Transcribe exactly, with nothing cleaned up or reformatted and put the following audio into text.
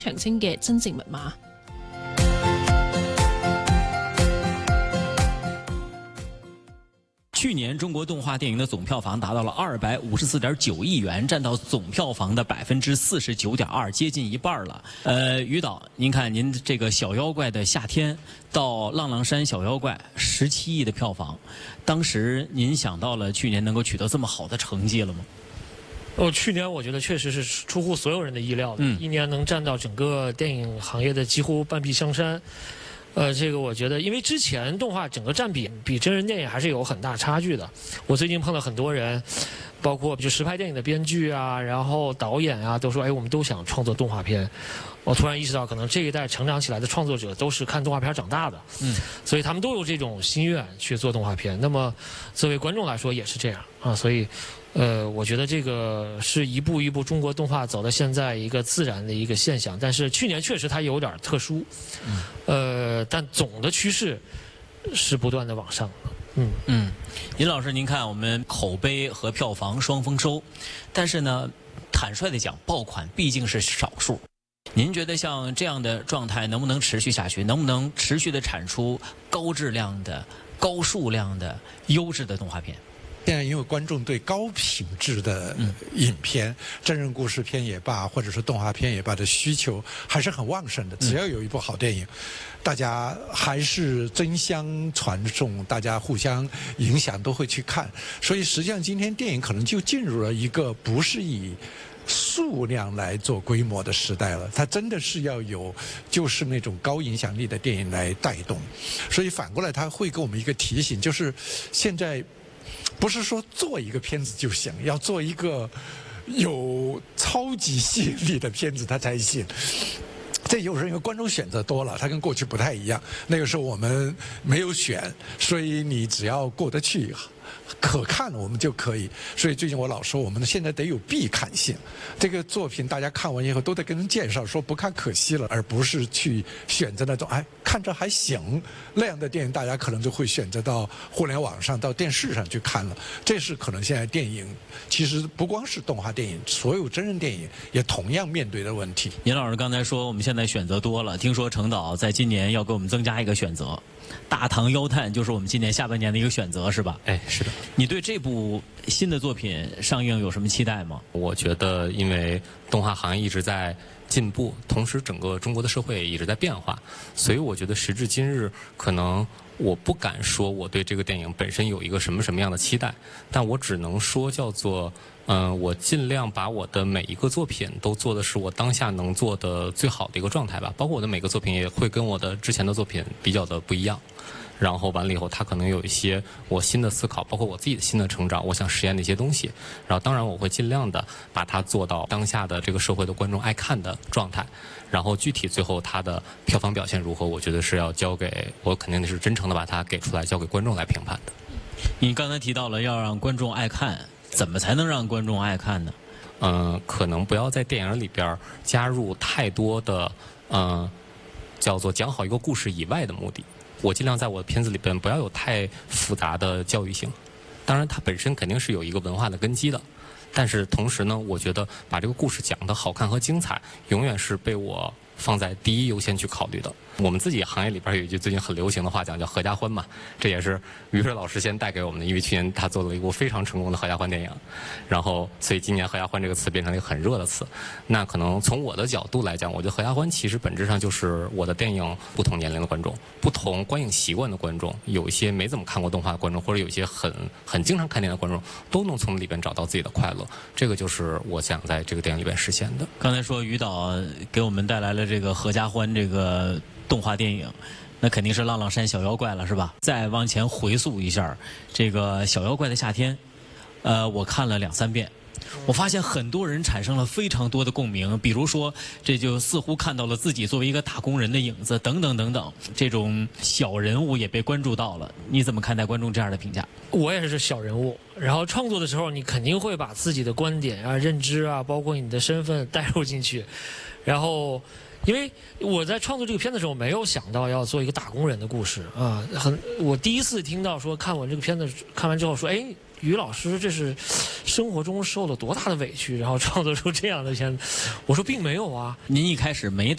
長征嘅真正密碼。 去年中國動畫電影的總票房達到了二百五十四點九億元，佔到總票房的百分之四十九點二，接近一半了。呃，於導，您看您這個小妖怪的夏天到浪浪山小妖怪十七億的票房，當時您想到了去年能夠取得這麼好的成績了嗎？ 哦，去年我覺得確實是出乎所有人的意料的， 嗯， 一年能佔到整個電影行業的幾乎半壁江山。呃，這個我覺得，因為之前動畫整個佔比比真人電影還是有很大差距的。我最近碰到很多人，包括就實拍電影的編劇啊，然後導演啊，都說，哎，我們都想創作動畫片。我突然意識到，可能這一代成長起來的創作者都是看動畫片長大的，嗯，所以他們都有這種心願去做動畫片。那麼，作為觀眾來說也是這樣啊，所以。呃，我覺得這個是一步一步中國動畫走到現在一個自然的一個現象，但是去年確實它有點特殊，嗯，呃，但總的趨勢是不斷的往上，嗯嗯，尹老師，您看我們口碑和票房雙豐收，但是呢，坦率地講，爆款畢竟是少數。您覺得像這樣的狀態能不能持續下去？能不能持續地產出高質量的、高數量的、優質的動畫片？ 現在因為觀眾對高品質的影片、嗯、真人故事片也罷，或者是動畫片也罷的需求還是很旺盛的。只要有一部好電影，嗯、大家還是爭相傳頌，大家互相影響，都會去看。所以實際上今天電影可能就進入了一個不是以數量來做規模的時代了，它真的是要有就是那種高影響力的電影來帶動。所以反過來它會給我們一個提醒，就是現在不是說做一個片子就行，要做一個有超級吸引力的片子它才行。這有時候因為觀眾選擇多了，它跟過去不太一樣。那個時候我們沒有選，所以你只要過得去可看我們就可以。所以最近我老說我們現在得有必看性，這個作品大家看完以後都得跟人介紹，說不看可惜了，而不是去選擇那種哎看着還行那樣的電影，大家可能就會選擇到互聯網上到電視上去看了。這是可能現在電影其實不光是動畫電影，所有真人電影也同樣面對的問題。 尹老師剛才說我們現在選擇多了，聽說程導在今年要給我們增加一個選擇，大唐妖探就是我們今年下半年的一個選擇，是吧？ 哎，是的。 你對這部新的作品上映有什麼期待嗎？ 我覺得因為動畫行業一直在進步，同時整個中國的社會一直在變化，所以我覺得時至今日，可能我不敢說我對這個電影本身有一個什麼什麼樣的期待，但我只能說叫做嗯、呃，我盡量把我的每一個作品都做的是我當下能做的最好的一個狀態吧，包括我的每個作品也會跟我的之前的作品比較的不一樣，然後完了以後它可能有一些我新的思考，包括我自己的新的成長，我想實驗的一些東西，然後當然我會盡量的把它做到當下的這個社會的觀眾愛看的狀態，然後具體最後它的票房表現如何，我覺得是要交給我肯定是真誠的把它給出來交給觀眾來評判的。 你剛才提到了要讓觀眾愛看，怎麼才能讓觀眾愛看呢？ 嗯、呃，可能不要在電影裏邊加入太多的嗯、呃，叫做講好一個故事以外的目的。我盡量在我的片子裏邊不要有太複雜的教育性，當然它本身肯定是有一個文化的根基的，但是同時呢，我覺得把這個故事講得好看和精彩，永遠是被我放在第一優先去考慮的。我們自己行業裏邊有一句最近很流行的話講叫合家歡嘛，這也是於水老師先帶給我們的，因為去年他做了一部非常成功的合家歡電影，然後所以今年合家歡這個詞變成了一個很熱的詞。那可能從我的角度來講，我覺得合家歡其實本質上就是我的電影不同年齡的觀眾，不同觀影習慣的觀眾，有一些沒怎麼看過動畫的觀眾，或者有一些很很經常看電影的觀眾，都能從裏邊找到自己的快樂，這個就是我想在這個電影裏邊實現的。 剛才說於導給我們帶來了這個合家歡這個動畫電影，那肯定是浪浪山小妖怪了，是吧？再往前回溯一下，這個小妖怪的夏天，呃，我看了兩三遍，我發現很多人產生了非常多的共鳴，比如說，這就似乎看到了自己作為一個打工人的影子，等等等等，這種小人物也被關注到了。你怎麼看待觀眾這樣的評價？ 我也是小人物，然後創作的時候，你肯定會把自己的觀點啊、認知啊，包括你的身份帶入進去，然後。因為我在創作這個片的時候，沒有想到要做一個打工人的故事啊。很，我第一次聽到說看完這個片子看完之後說，哎， 于老师这是生活中受了多大的委屈，然后创作出这样的片子？我说并没有啊。 您一开始没打